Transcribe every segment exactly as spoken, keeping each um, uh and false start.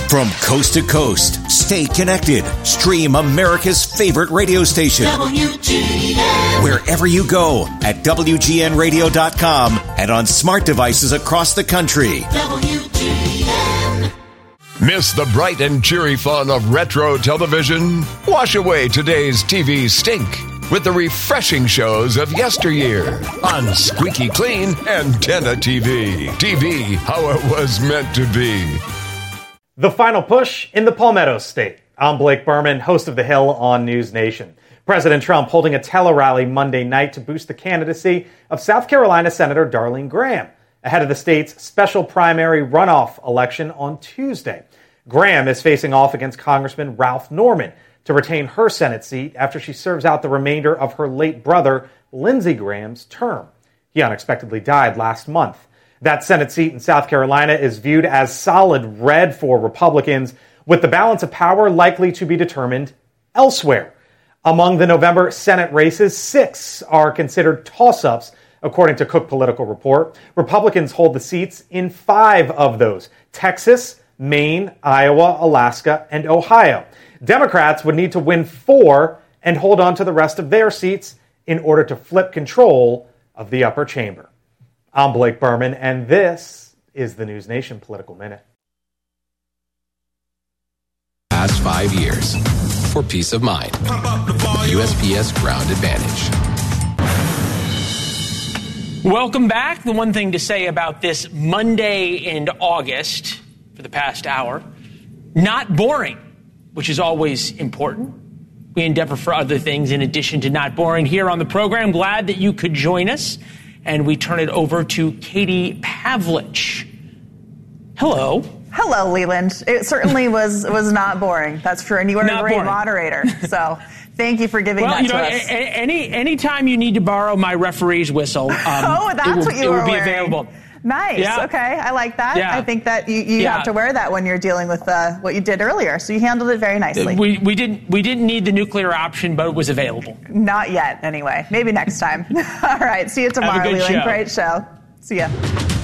From coast to coast, stay connected. Stream America's favorite radio station. W G N. Wherever you go at W G N radio dot com and on smart devices across the country. W G N. Miss the bright and cheery fun of retro television? Wash away today's T V stink with the refreshing shows of yesteryear on Squeaky Clean Antenna T V. T V, how it was meant to be. The final push in the Palmetto State. I'm Blake Berman, host of The Hill on News Nation. President Trump holding a tele-rally Monday night to boost the candidacy of South Carolina Senator Darlene Graham ahead of the state's special primary runoff election on Tuesday. Graham is facing off against Congressman Ralph Norman to retain her Senate seat after she serves out the remainder of her late brother, Lindsey Graham's term. He unexpectedly died last month. That Senate seat in South Carolina is viewed as solid red for Republicans, with the balance of power likely to be determined elsewhere. Among the November Senate races, six are considered toss-ups, according to Cook Political Report. Republicans hold the seats in five of those: Texas, Maine, Iowa, Alaska, and Ohio. Democrats would need to win four and hold on to the rest of their seats in order to flip control of the upper chamber. I'm Blake Berman, and this is the News Nation Political Minute. Past five years for peace of mind. U S P S Ground Advantage. Welcome back. The one thing to say about this Monday in August for the past hour, not boring, which is always important. We endeavor for other things in addition to not boring here on the program. Glad that you could join us. And we turn it over to Katie Pavlich. Hello. Hello, Leland. It certainly was was not boring. That's true. And you are not a great boring. moderator. So thank you for giving well, that you know, to us. A- a- any anytime you need to borrow my referee's whistle, um, oh, that's it will, what you it were will be wearing. available. Nice. Yeah. Okay. I like that. Yeah. I think that you, you yeah. have to wear that when you're dealing with uh, what you did earlier. So you handled it very nicely. We we didn't we didn't need the nuclear option, but it was available. Not yet, anyway. Maybe next time. All right. See you tomorrow, Have a good Leland. show. Great show. See ya.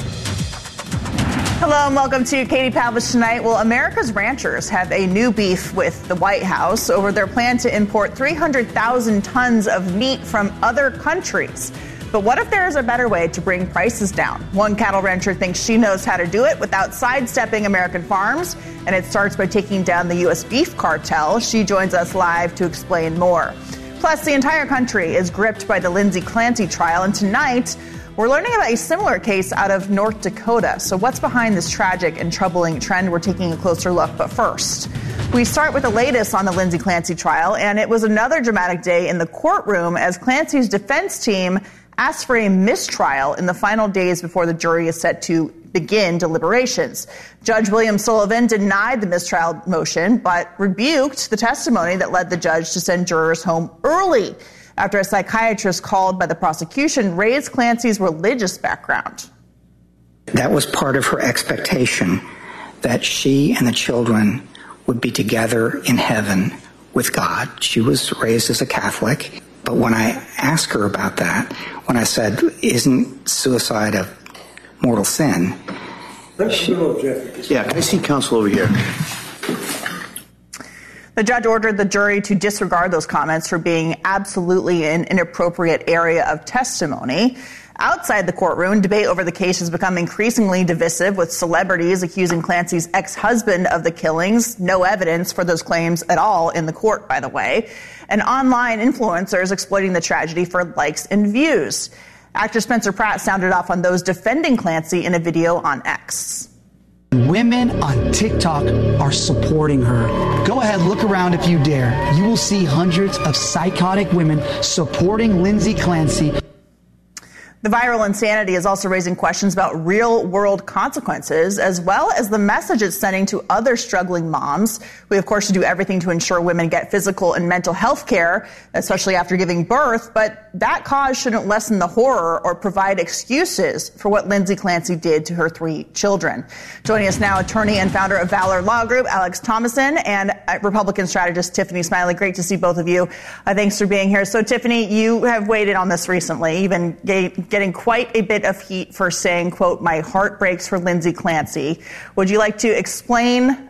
Hello and welcome to Katie Pavlich Tonight. Well, America's ranchers have a new beef with the White House over their plan to import three hundred thousand tons of meat from other countries. But what if there is a better way to bring prices down? One cattle rancher thinks she knows how to do it without sidestepping American farms, and it starts by taking down the U S beef cartel. She joins us live to explain more. Plus, the entire country is gripped by the Lindsey Clancy trial, and tonight we're learning about a similar case out of North Dakota. So what's behind this tragic and troubling trend? We're taking a closer look. But first, we start with the latest on the Lindsey Clancy trial, and it was another dramatic day in the courtroom as Clancy's defense team asked for a mistrial in the final days before the jury is set to begin deliberations. Judge William Sullivan denied the mistrial motion, but rebuked the testimony that led the judge to send jurors home early after a psychiatrist called by the prosecution raised Clancy's religious background. That was part of her expectation, that she and the children would be together in heaven with God. She was raised as a Catholic, but when I asked her about that, when I said, isn't suicide a mortal sin? She, yeah, can I see counsel over here? The judge ordered the jury to disregard those comments for being absolutely an inappropriate area of testimony. Outside the courtroom, debate over the case has become increasingly divisive, with celebrities accusing Clancy's ex-husband of the killings. No evidence for those claims at all in the court, by the way. And online influencers exploiting the tragedy for likes and views. Actor Spencer Pratt sounded off on those defending Clancy in a video on X. Women on TikTok are supporting her. Go ahead, look around if you dare. You will see hundreds of psychotic women supporting Lindsey Clancy. The viral insanity is also raising questions about real-world consequences, as well as the message it's sending to other struggling moms. We, of course, should do everything to ensure women get physical and mental health care, especially after giving birth, but that cause shouldn't lessen the horror or provide excuses for what Lindsey Clancy did to her three children. Joining us now, attorney and founder of Valor Law Group, Alex Thomason, and Republican strategist Tiffany Smiley. Great to see both of you. Uh, thanks for being here. So, Tiffany, you have weighed in on this recently, even getting quite a bit of heat for saying, quote, my heart breaks for Lindsey Clancy. Would you like to explain